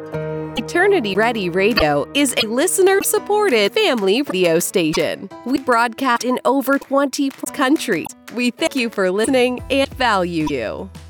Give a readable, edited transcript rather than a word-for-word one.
Eternity Ready Radio is a listener-supported family radio station. We broadcast in over 20 countries. We thank you for listening and value you.